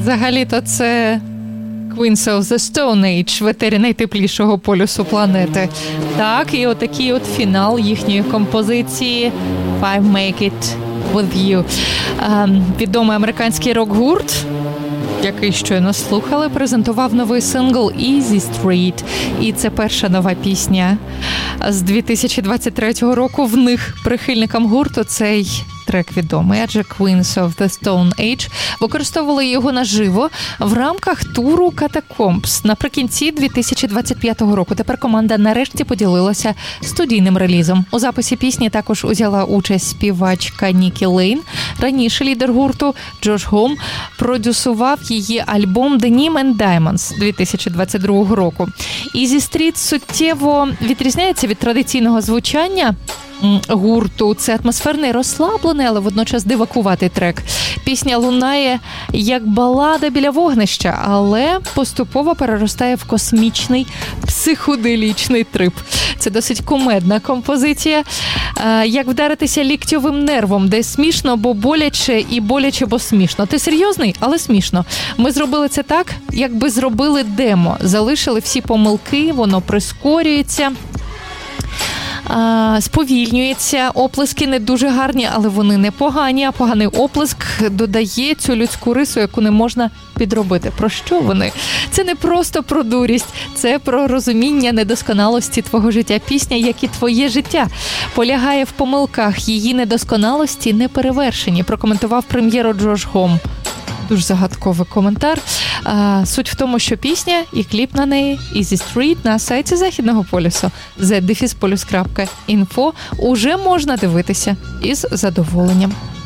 Взагалі-то це Queens of the Stone Age в етері найтеплішого полюсу планети. Так, і отакий от фінал їхньої композиції «Five Make It With You». Відомий американський рок-гурт, який щойно слухали, презентував новий сингл «Easy Street». І це перша нова пісня з 2023 року. В них прихильникам гурту цей трек відомий, адже Queens of the Stone Age використовували його наживо в рамках туру Catacombs наприкінці 2025 року. Тепер команда нарешті поділилася студійним релізом. У записі пісні також узяла участь співачка Нікі Лейн. Раніше лідер гурту Джош Гом продюсував її альбом Denim and Diamonds 2022 року. Easy Street суттєво відрізняється від традиційного звучання гурту. Це атмосферний, розслаблений, але водночас дивакуватий трек. Пісня лунає як балада біля вогнища, але поступово переростає в космічний психоделічний трип. Це досить кумедна композиція. Як вдаритися ліктьовим нервом, де смішно, бо боляче, і боляче, бо смішно. Ти серйозний, але смішно. Ми зробили це так, якби зробили демо. Залишили всі помилки, воно прискорюється, сповільнюється, оплески не дуже гарні, але вони не погані, а поганий оплеск додає цю людську рису, яку не можна підробити. Про що вони? Це не просто про дурість, це про розуміння недосконалості твого життя. Пісня, як і твоє життя, полягає в помилках, її недосконалості не перевершені, прокоментував прем'єру Джош Гом. Дуже загадковий коментар. Суть в тому, що пісня і кліп на неї Easy Street на сайті Західного полюсу the-polus.info уже можна дивитися із задоволенням.